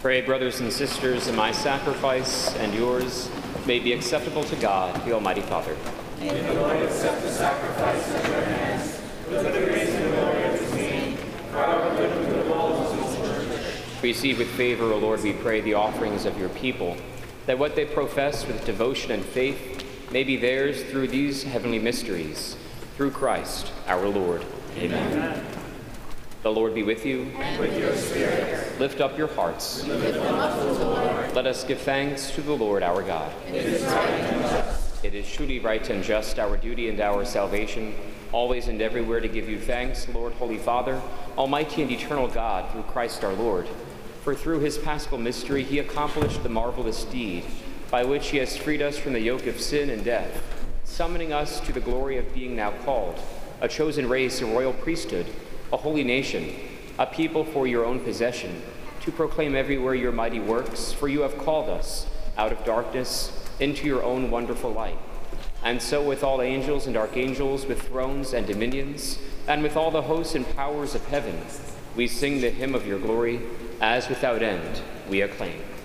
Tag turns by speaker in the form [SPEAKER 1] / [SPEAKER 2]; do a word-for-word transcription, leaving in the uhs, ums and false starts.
[SPEAKER 1] Pray, brothers and sisters, that my sacrifice and yours may be acceptable to God, the Almighty Father.
[SPEAKER 2] May the Lord accept the sacrifice at your hands, for the praise and glory of his name, for our good and good of all whose church.
[SPEAKER 1] Receive with favor, O Lord, we pray, the offerings of your people, that what they profess with devotion and faith may be theirs through these heavenly mysteries, through Christ our Lord. Amen. Amen. The Lord be with you.
[SPEAKER 2] And with your spirit.
[SPEAKER 1] Lift up your hearts.
[SPEAKER 2] We lift them up to the Lord.
[SPEAKER 1] Let us give thanks to the Lord our God.
[SPEAKER 2] It is right and just.
[SPEAKER 1] It is truly right and just, our duty and our salvation, always and everywhere to give you thanks, Lord, Holy Father, Almighty and eternal God, through Christ our Lord. For through his paschal mystery he accomplished the marvelous deed by which he has freed us from the yoke of sin and death, summoning us to the glory of being now called, a chosen race, a royal priesthood, a holy nation, a people for your own possession, to proclaim everywhere your mighty works, for you have called us out of darkness into your own wonderful light. And so with all angels and archangels, with thrones and dominions, and with all the hosts and powers of heaven, we sing the hymn of your glory, as without end we acclaim.